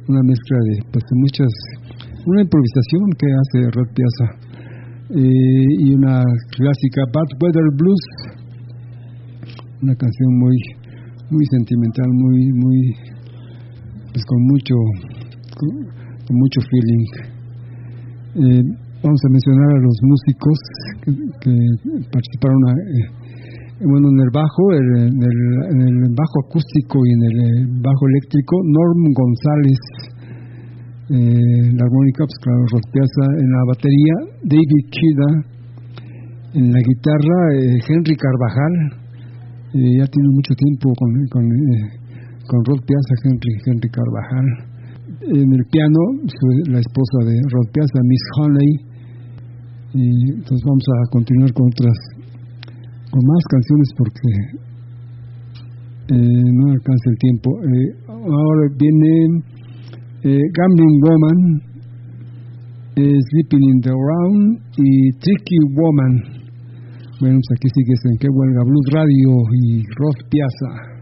una mezcla de una improvisación que hace Rod Piazza, y una clásica, Bad Weather Blues, una canción muy sentimental, muy pues con mucho feeling. Vamos a mencionar a los músicos que participaron en el bajo, en el bajo acústico y en el bajo eléctrico, Norm González, la armónica, pues claro, Rod Piazza, en la batería, David Chida, en la guitarra, Henry Carvajal, ya tiene mucho tiempo con Rod Piazza, Henry Carvajal. En el piano, la esposa de Rod Piazza, Miss Honey. Y entonces vamos a continuar con más canciones porque no alcanza el tiempo. Ahora viene Gambling Woman, Sleeping in the Round y Tricky Woman. Bueno, pues aquí sigues en Que Huelga Blues Radio y Rod Piazza.